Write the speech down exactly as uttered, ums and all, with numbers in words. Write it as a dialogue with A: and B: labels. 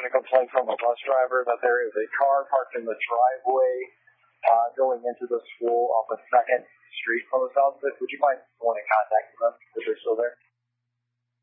A: a complaint from a bus driver that there is a car parked in the driveway uh, going into the school off of second Street on the south side. Would you mind going in contact with them if they're still there?